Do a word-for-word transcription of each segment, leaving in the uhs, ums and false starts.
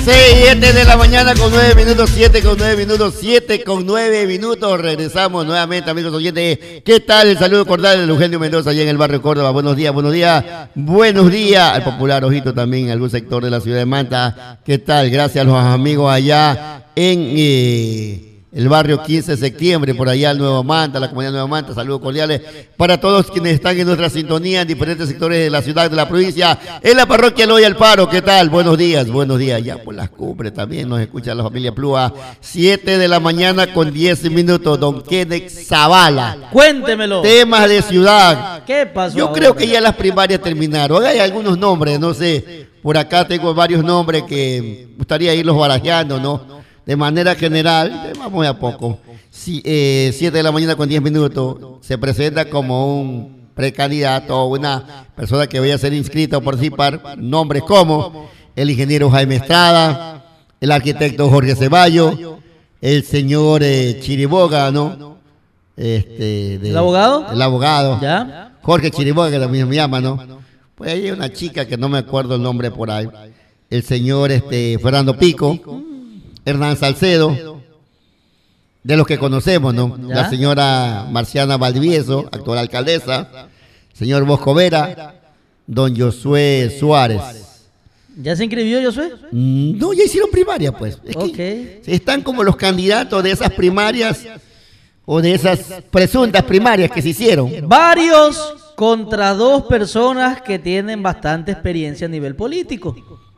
siete de la mañana con nueve minutos, siete con nueve minutos, siete con nueve minutos. Regresamos nuevamente, amigos oyentes. ¿Qué tal? El saludo cordial de Eugenio Mendoza, allá en el barrio Córdoba. Buenos días, buenos días, buenos días al popular Ojito también en algún sector de la ciudad de Manta. ¿Qué tal? Gracias a los amigos allá en eh, el barrio quince de septiembre, por allá el Nuevo Manta, la comunidad Nuevo Manta. Saludos cordiales para todos quienes están en nuestra sintonía en diferentes sectores de la ciudad, de la provincia, en la parroquia Eloy Alfaro. ¿Qué tal? Buenos días, buenos días. Ya por las cumbres también nos escucha la familia Plúa. siete de la mañana con diez minutos. Don Kenneth Zavala. Cuéntemelo. Temas de ciudad. ¿Qué pasó? Yo ahora? creo que ya las primarias terminaron. Hay algunos nombres, no sé. Por acá tengo varios nombres que gustaría irlos barajeando, ¿no? De manera general, vamos a poco. Si, eh, siete de la mañana con diez minutos, se presenta como un precandidato o una persona que vaya a ser inscrita o participar, nombres como el ingeniero Jaime Estrada, el arquitecto Jorge Ceballos, el señor eh, Chiriboga, ¿no? Este, de, ¿El abogado? El abogado. ¿Ya? Jorge Chiriboga, que también me llama, ¿no? Pues ahí hay una chica que no me acuerdo el nombre por ahí. El señor este, Fernando Pico. Hernán Salcedo, de los que conocemos, ¿no? ¿Ya? La señora Marciana Valdivieso, actual alcaldesa, señor Bosco Vera, don Josué Suárez. ¿Ya se inscribió Josué? No, ya hicieron primaria, pues. Es okay. que están como los candidatos de esas primarias o de esas presuntas primarias que se hicieron. Varios contra dos personas que tienen bastante experiencia a nivel político.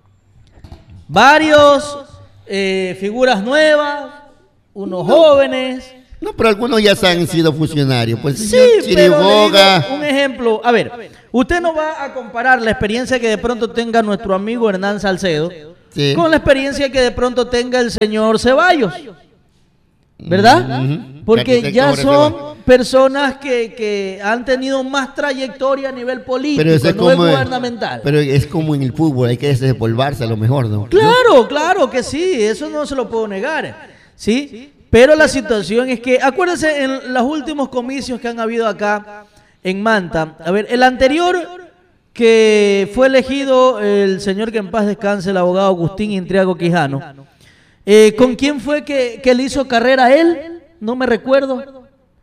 Varios... Eh, figuras nuevas, unos no, jóvenes. No, pero algunos ya han sido funcionarios. Pues sí, pero le digo un ejemplo. A ver, usted no va a comparar la experiencia que de pronto tenga nuestro amigo Hernán Salcedo sí. con la experiencia que de pronto tenga el señor Ceballos, ¿verdad? Uh-huh. Porque ya son personas que, que han tenido más trayectoria a nivel político, pero no como, es gubernamental. Pero es como en el fútbol, hay que desempolvarse a lo mejor, ¿no? Claro, ¿no? claro que sí, eso no se lo puedo negar, ¿sí? Pero la situación es que, acuérdense en los últimos comicios que han habido acá en Manta, a ver, el anterior que fue elegido el señor que en paz descanse, el abogado Agustín Intriago Quijano, eh, ¿con quién fue que, que le hizo carrera a él? No me recuerdo.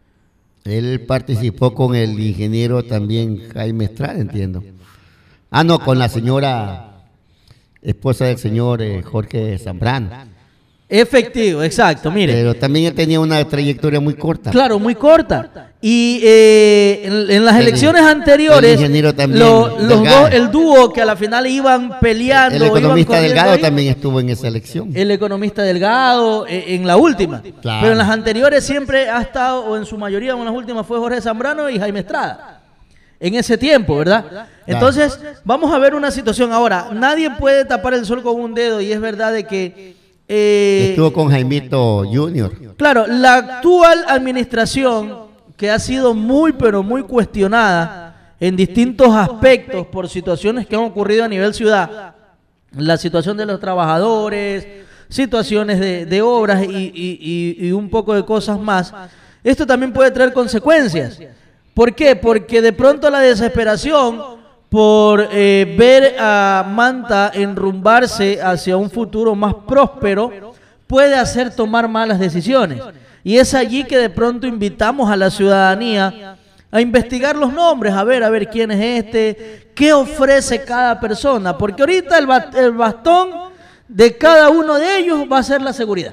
Él participó con el ingeniero también Jaime Estrada, entiendo. Ah, no, con la señora esposa del señor eh, Jorge Zambrano. Efectivo, exacto, mire. Pero también él tenía una trayectoria muy corta. Claro, muy corta. Y eh, en, en las elecciones el, anteriores, el también, lo, los dos, el dúo que a la final iban peleando. El economista iban Delgado ahí, también estuvo en esa elección. El economista Delgado eh, en la última. Claro. Pero en las anteriores siempre ha estado, o en su mayoría, en las últimas fue Jorge Zambrano y Jaime Estrada. En ese tiempo, ¿verdad? Claro. Entonces, vamos a ver una situación. Ahora, nadie puede tapar el sol con un dedo y es verdad de que Eh, Estuvo con Jaimito Junior. Claro, la actual administración, que ha sido muy, pero muy cuestionada en distintos aspectos por situaciones que han ocurrido a nivel ciudad, la situación de los trabajadores, situaciones de, de obras y, y, y, y un poco de cosas más, esto también puede traer consecuencias. ¿Por qué? Porque de pronto la desesperación por eh, ver a Manta enrumbarse hacia un futuro más próspero, puede hacer tomar malas decisiones. Y es allí que de pronto invitamos a la ciudadanía a investigar los nombres, a ver, a ver quién es este, qué ofrece cada persona, porque ahorita el, ba el bastón de cada uno de ellos va a ser la seguridad.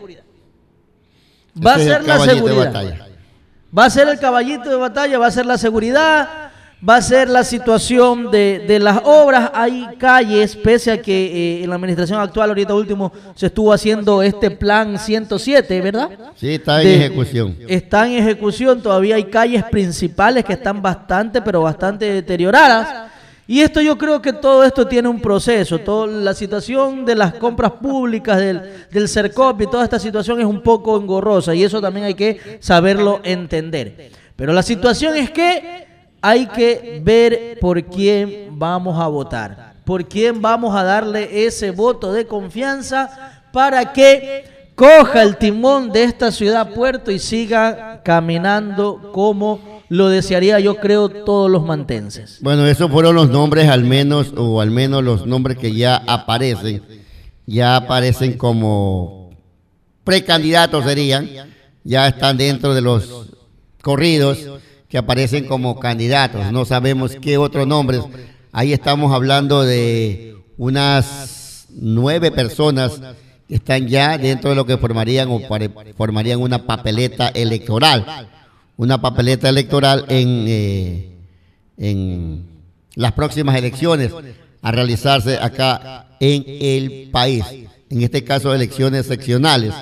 Va a ser la seguridad. Va a ser el caballito de batalla, va a ser la seguridad. Va a ser la situación de, de las obras. Hay calles, pese a que eh, en la administración actual, ahorita último, se estuvo haciendo este plan ciento siete, ¿verdad? Sí, está en de, ejecución. Está en ejecución, todavía hay calles principales que están bastante, pero bastante deterioradas. Y esto yo creo que todo esto tiene un proceso. Toda la situación de las compras públicas, del, del CERCOP y toda esta situación es un poco engorrosa y eso también hay que saberlo entender. Pero la situación es que hay que ver por quién vamos a votar, por quién vamos a darle ese voto de confianza para que coja el timón de esta ciudad puerto y siga caminando como lo desearía, yo creo, todos los mantenses. Bueno, esos fueron los nombres al menos, o al menos los nombres que ya aparecen ya aparecen como precandidatos serían, ya están dentro de los corridos que aparecen como candidatos, no sabemos qué otros nombres. Ahí estamos hablando de unas nueve personas que están ya dentro de lo que formarían o formarían una papeleta electoral, una papeleta electoral en, eh, en las próximas elecciones a realizarse acá en el país, en este caso elecciones seccionales.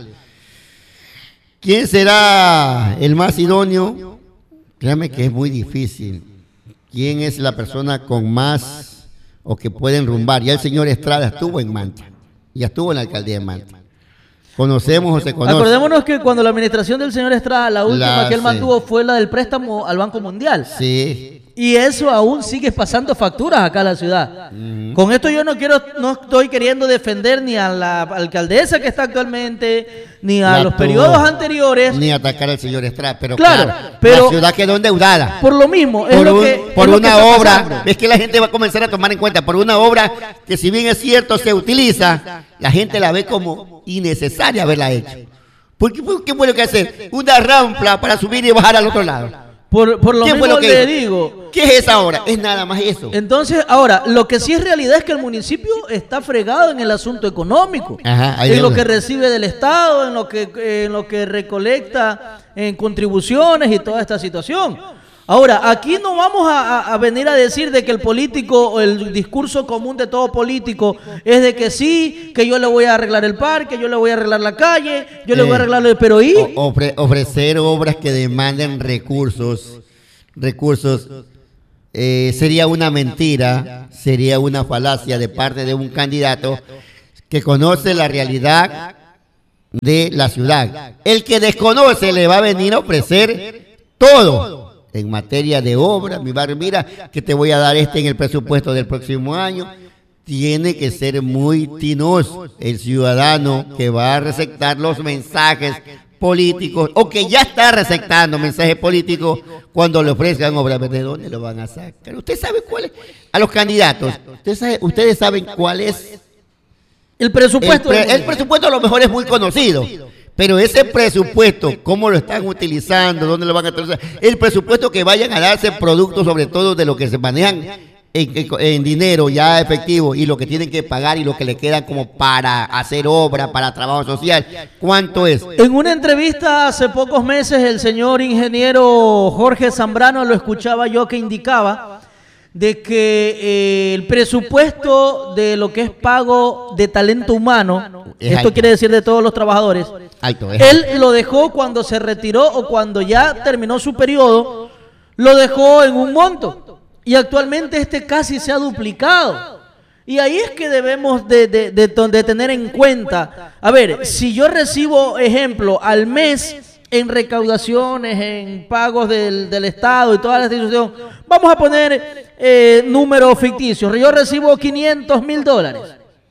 ¿Quién será el más idóneo? Créame que es muy difícil. ¿Quién es la persona con más o que puede enrumbar? Ya el señor Estrada estuvo en Manta, ya estuvo en la alcaldía de Manta. ¿Conocemos o se conoce? Acordémonos que cuando la administración del señor Estrada, la última La, que él sí. mantuvo fue la del préstamo al Banco Mundial. Sí. Y eso aún sigue pasando facturas acá en la ciudad. Uh-huh. Con esto yo no quiero, no estoy queriendo defender ni a la alcaldesa que está actualmente, ni a la los tuvo, periodos anteriores. Ni atacar al señor Estrada, pero claro, claro pero la ciudad quedó endeudada. Por lo mismo, es por lo un, que, por es una lo que obra, pasando. es que la gente va a comenzar a tomar en cuenta, por una obra que si bien es cierto se utiliza, la gente la ve como innecesaria haberla hecho. ¿Por qué, por qué fue lo que hacer? Una rampa para subir y bajar al otro lado. Por, por lo ¿Qué mismo fue lo que le hizo? digo. ¿Qué es esa obra? Es nada más eso. Entonces, ahora, lo que sí es realidad es que el municipio está fregado en el asunto económico. Ajá, en lo que recibe del Estado, en lo que, en lo que recolecta en contribuciones y toda esta situación. Ahora, aquí no vamos a, a venir a decir de que el político, el discurso común de todo político es de que sí, que yo le voy a arreglar el parque, yo le voy a arreglar la calle, yo eh, le voy a arreglar el... Pero ¿y? Ofre, ofrecer obras que demanden recursos, recursos, eh, sería una mentira, sería una falacia de parte de un candidato que conoce la realidad de la ciudad. El que desconoce le va a venir a ofrecer todo. En materia de obra, mi barrio, mira que te voy a dar este en el presupuesto del próximo año. Tiene que ser muy tinoso el ciudadano que va a receptar los mensajes políticos o que ya está receptando mensajes políticos cuando le ofrezcan obras. ¿De dónde lo van a sacar? ¿Usted sabe cuál es? A los candidatos, ¿usted sabe, ustedes saben cuál es el presupuesto? El, pre, el presupuesto a lo mejor es muy conocido. Pero ese presupuesto, ¿cómo lo están utilizando? ¿Dónde lo van a utilizar? El presupuesto que vayan a darse productos, sobre todo de lo que se manejan en, en, en dinero ya efectivo y lo que tienen que pagar y lo que le queda como para hacer obra, para trabajo social. ¿Cuánto es? En una entrevista hace pocos meses, el señor ingeniero Jorge Zambrano, lo escuchaba yo que indicaba de que eh, el presupuesto de lo que es pago de talento humano, es esto alto. Quiere decir de todos los trabajadores, alto, él alto. Lo dejó cuando se retiró o cuando ya terminó su periodo, lo dejó en un monto y actualmente este casi se ha duplicado. Y ahí es que debemos de, de, de, de tener en cuenta, a ver, si yo recibo, ejemplo, al mes en recaudaciones, en pagos del, del Estado y toda la institución, vamos a poner eh, números ficticios. Yo recibo quinientos mil dólares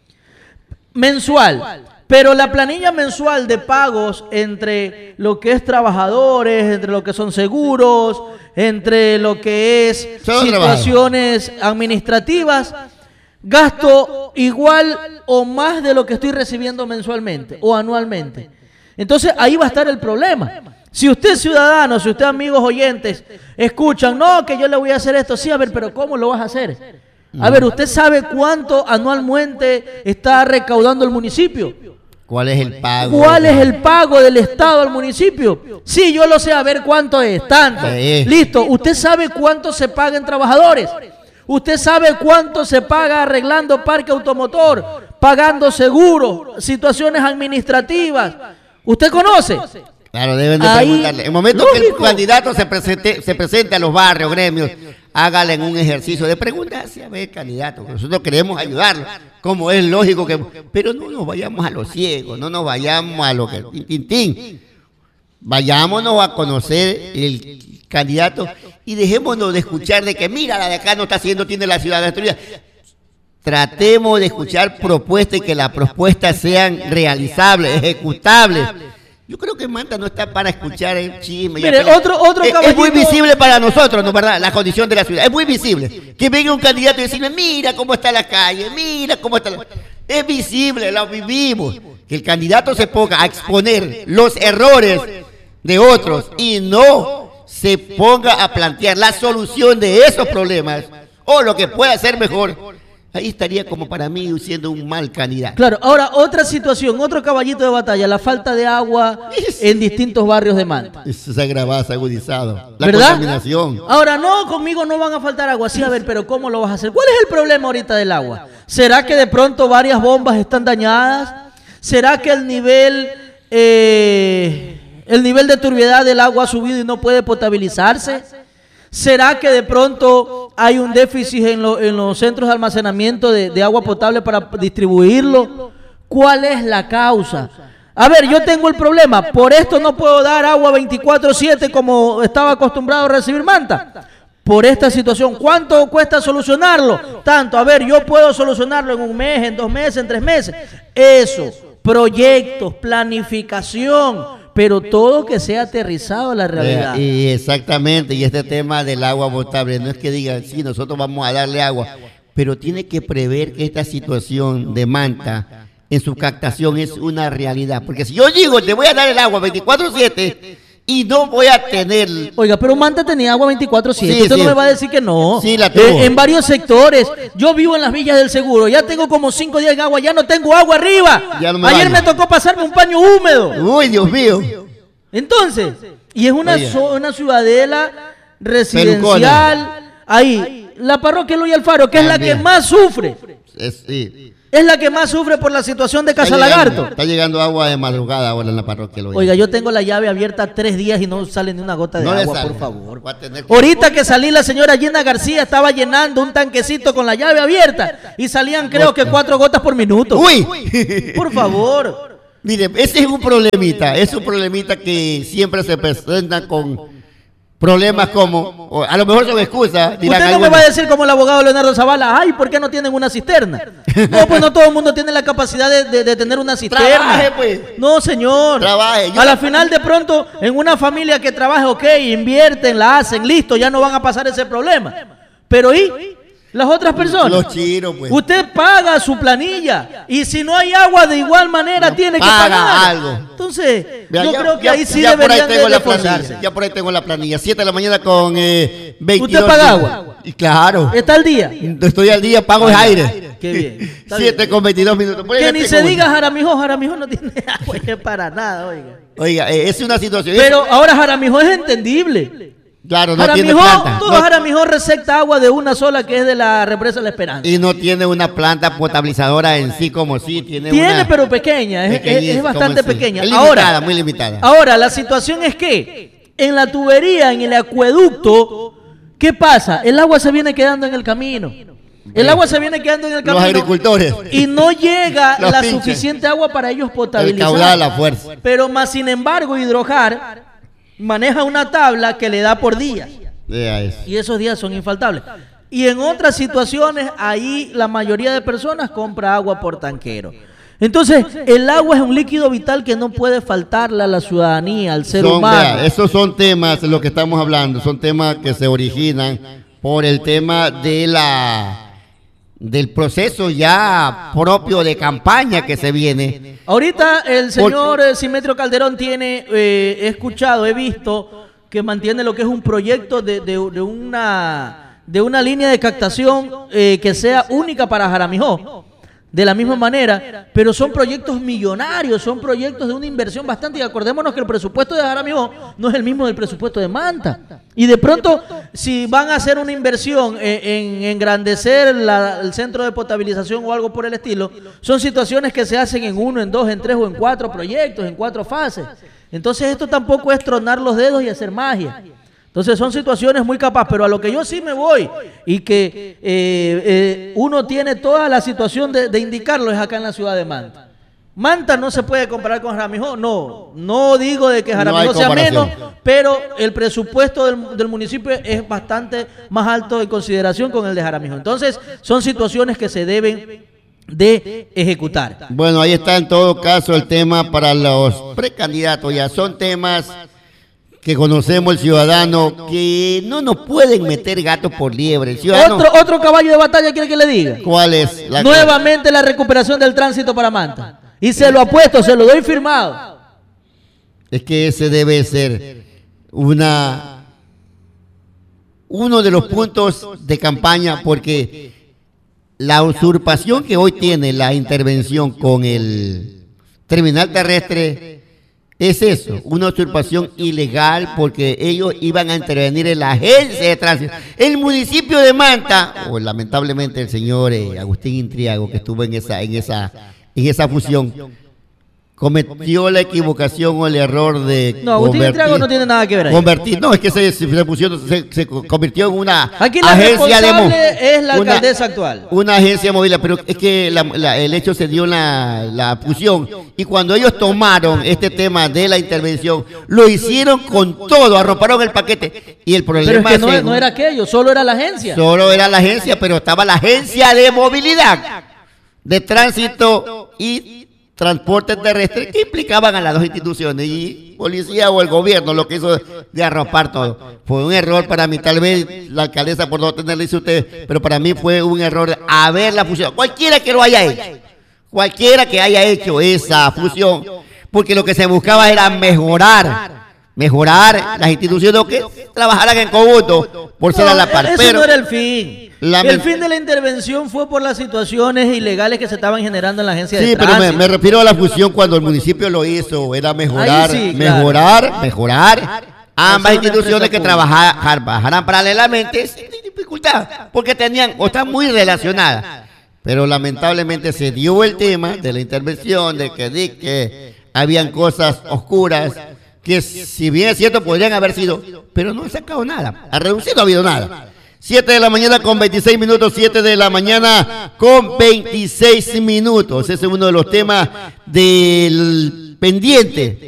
mensual, pero la planilla mensual de pagos entre lo que es trabajadores, entre lo que son seguros, entre lo que es Solo situaciones trabajo. administrativas, gasto igual o más de lo que estoy recibiendo mensualmente o anualmente. Entonces ahí va a estar el problema. Si usted ciudadano, si usted amigos oyentes, escuchan, no, que yo le voy a hacer esto, sí, a ver, pero ¿cómo lo vas a hacer? A ver, ¿usted sabe cuánto anualmente está recaudando el municipio? ¿Cuál es el pago? ¿Cuál es el pago del Estado al municipio? Sí, yo lo sé, a ver cuánto es, tanto. Sí. Listo, ¿usted sabe cuánto se paga en trabajadores? ¿Usted sabe cuánto se paga arreglando parque automotor, pagando seguros, situaciones administrativas? ¿Usted conoce? Claro, deben de Ahí, preguntarle. En el momento lógico. que el candidato se presente, se presente a los barrios, gremios, hágale en un ejercicio de preguntas, a ver, candidato, nosotros queremos ayudarlo, como es lógico que... Pero no nos vayamos a lo ciego, no nos vayamos a lo que... Tin, tin, tin. Vayámonos a conocer el candidato y dejémonos de escuchar de que mira, la de acá no está haciendo, tiene la ciudad destruida. Tratemos de escuchar propuestas y que las propuestas sean realizables, ejecutables. Yo creo que Manta no está para escuchar el chisme. Mire, otro, otro es, es muy visible para nosotros, ¿no es verdad? La condición de la ciudad. Es muy visible. Que venga un candidato y decirme, mira cómo está la calle, mira cómo está la... Es visible, lo vivimos. Que el candidato se ponga a exponer los errores de otros y no se ponga a plantear la solución de esos problemas o lo que pueda ser mejor. Ahí estaría como para mí siendo un mal candidato. Claro, ahora otra situación, otro caballito de batalla, la falta de agua en distintos barrios de Manta. Eso se ha agravado, se ha agudizado. La ¿verdad? Contaminación. Ahora, no, conmigo no van a faltar agua. Sí, a ver, pero ¿cómo lo vas a hacer? ¿Cuál es el problema ahorita del agua? ¿Será que de pronto varias bombas están dañadas? ¿Será que el nivel, eh, el nivel de turbiedad del agua ha subido y no puede potabilizarse? ¿Será que de pronto hay un déficit en, lo, en los centros de almacenamiento de, de agua potable para distribuirlo? ¿Cuál es la causa? A ver, yo tengo el problema, por esto no puedo dar agua veinticuatro siete como estaba acostumbrado a recibir Manta. Por esta situación, ¿cuánto cuesta solucionarlo? Tanto, a ver, yo puedo solucionarlo en un mes, en dos meses, en tres meses. Eso, proyectos, planificación, pero todo que sea aterrizado a la realidad. Eh, y exactamente, y este tema del agua potable, no es que digan, sí, nosotros vamos a darle agua, pero tiene que prever que esta situación de Manta en su captación es una realidad. Porque si yo digo, te voy a dar el agua veinticuatro siete y no voy a tener... Oiga, pero Manta tenía agua veinticuatro siete, Sí, usted sí. no me va a decir que no. Sí, la tuvo. Eh, en varios sectores, yo vivo en las villas del Seguro, ya tengo como cinco días en agua, ya no tengo agua arriba. Ya no me Ayer baño. me tocó pasarme un paño húmedo. Uy, Dios mío. Entonces, y es una, Oye. so- una ciudadela residencial, ahí, la parroquia Eloy Alfaro, que es la También. que más sufre, Es, sí. es la que más sufre por la situación de Está Casa llegando, Lagarto. está llegando agua de madrugada ahora en la parroquia. Lo Oiga, yo tengo la llave abierta tres días y no sale ni una gota de no le agua, sale. por favor. Va a tener que- Ahorita que salí, la señora Gina García estaba llenando un tanquecito con la llave abierta y salían creo que cuatro gotas por minuto. ¡Uy! Por favor. Mire, ese es un problemita, es un problemita que siempre se presenta con problemas como, o a lo mejor son excusas. dirán Usted no me algunos. va a decir como el abogado Leonardo Zavala, ay, ¿por qué no tienen una cisterna? No, pues no todo el mundo tiene la capacidad de, de- de tener una cisterna. Trabaje, pues. No, señor. Trabaje. Yo- A la final de pronto, en una familia que trabaje, ok, invierten, la hacen, listo, ya no van a pasar ese problema. Pero ¿y las otras personas? Los chinos, pues. Usted paga su planilla y si no hay agua de igual manera tiene que paga pagar algo. Entonces, Vea, yo ya- creo que ya- ahí sí ya por ahí deberían de, tengo de la esforzarse. planilla, ya por ahí tengo la planilla, siete de la mañana con eh, veintidós. ¿Usted paga agua? Y claro, ¿Está al día? estoy al día, pago el aire. Qué bien. Está siete bien. con veintidós minutos. Por ahí Que ya ni tengo se una. diga Jaramijo, Jaramijo no tiene agua que para nada, oiga. Oiga, eh, es una situación. Pero ahora Jaramijo es entendible. claro, no tiene Jaramijo, planta. todo no- Jaramijo recepta agua de una sola que es de la represa La Esperanza. y no tiene una planta potabilizadora en sí como sí. Tiene, Tiene, una pero pequeña, es, es- pequeñita, es bastante como sí. pequeña. Es limitada, Ahora, muy limitada. ahora, la situación es que en la tubería, en el acueducto, ¿qué pasa? El agua se viene quedando en el camino. El agua se viene quedando en el Los camino. agricultores. Y no llega Los la pinches. suficiente agua para ellos El potabilizar. caudal, la fuerza. Pero más sin embargo, Hidrojar maneja una tabla que le da por días. Vea eso. Y esos días son infaltables. Y en otras situaciones, ahí la mayoría de personas compra agua por tanquero. Entonces, el agua es un líquido vital que no puede faltarle a la ciudadanía, al ser Son, humano. vea, esos son temas, de lo que estamos hablando, son temas que se originan por el tema de la del proceso ya propio de campaña que se viene. Ahorita el señor eh, Simetrio Calderón tiene, eh, he escuchado, he visto que mantiene lo que es un proyecto de, de- de una, de una línea de captación eh, que sea única para Jaramijó. De la misma manera, pero son proyectos millonarios, son proyectos de una inversión bastante, y acordémonos que el presupuesto de Jaramijó no es el mismo del presupuesto de Manta. Y de pronto, si van a hacer una inversión en, en engrandecer la- el centro de potabilización o algo por el estilo, son situaciones que se hacen en uno, en dos, en tres o en cuatro proyectos, en cuatro fases. Entonces esto tampoco es tronar los dedos y hacer magia. Entonces son situaciones muy capaces, pero a lo que yo sí me voy y que eh, eh, uno tiene toda la situación de, de indicarlo es acá en la ciudad de Manta. Manta no se puede comparar con Jaramijó, no, no digo de que Jaramijó No hay sea comparación. menos, pero el presupuesto del, del municipio es bastante más alto en consideración con el de Jaramijó. Entonces son situaciones que se deben de ejecutar. Bueno, ahí está en todo caso el tema para los precandidatos, ya son temas que conocemos el ciudadano, que no nos pueden meter gatos por liebre. El ciudadano, Otro, otro caballo de batalla quiere que le diga. ¿cuál es? La Nuevamente la recuperación del tránsito para Manta. Y se lo apuesto, se lo doy firmado. Es que ese debe ser una uno de los puntos de campaña, porque la usurpación que hoy tiene la intervención con el terminal terrestre es eso, una usurpación ilegal, porque ellos iban a intervenir en la agencia de tránsito. El municipio de Manta, o lamentablemente el señor eh, Agustín Intriago, que estuvo en esa, en esa, en esa fusión, cometió la equivocación o el error de No, Agustín Intriago no tiene nada que ver ahí. convertir, no, es que se, se, pusieron, se, se convirtió en una Aquí la agencia de mo- responsable es la una- alcaldesa actual. Una agencia móvil, pero es que la- la- el hecho se dio en la, la fusión, y cuando ellos tomaron este tema de la intervención, lo hicieron con todo, arroparon el paquete, y el problema Pero es que no, según- no era aquello, solo era la agencia. solo era la agencia, pero estaba la agencia de movilidad, de tránsito y transporte terrestre, que implicaban a las dos instituciones, y policía o el gobierno, lo que hizo de arropar todo. Fue un error para mí, tal vez la alcaldesa por no tenerle, dice usted, pero para mí fue un error haber la fusión. Cualquiera que lo haya hecho, cualquiera que haya hecho esa fusión, porque lo que se buscaba era mejorar, mejorar las instituciones que trabajaran en conjunto por ser No, a la par. Eso Pero no era el fin. Lament- El fin de la intervención fue por las situaciones ilegales que se estaban generando en la agencia sí, de pero tránsito. me, me refiero a la fusión cuando el municipio lo hizo, era mejorar, Ahí sí, claro. mejorar, mejorar ambas Hacer una instituciones empresa que pública. trabajaran, trabajaran paralelamente sin dificultad, porque tenían o están muy relacionadas. Pero lamentablemente se dio el tema de la intervención, de que, de que habían cosas oscuras, que si bien es cierto podrían haber sido, pero no han sacado nada, a reducir no ha habido nada. siete de la mañana con veintiséis minutos, siete de la mañana con veintiséis minutos. Ese es uno de los temas del pendiente,